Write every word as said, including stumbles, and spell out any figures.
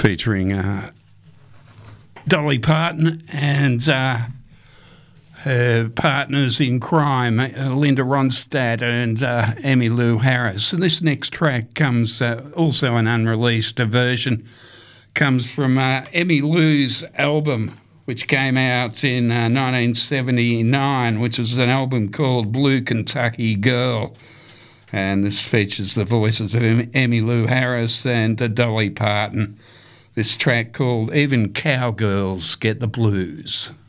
featuring uh, Dolly Parton and uh, her partners in crime, uh, Linda Ronstadt and uh, Emmylou Harris. And this next track comes, uh, also an unreleased version, comes from uh, Emmylou's album, which came out in uh, nineteen seventy-nine, which was an album called Blue Kentucky Girl. And this features the voices of Emmylou Harris and uh, Dolly Parton. This track called Even Cowgirls Get the Blues.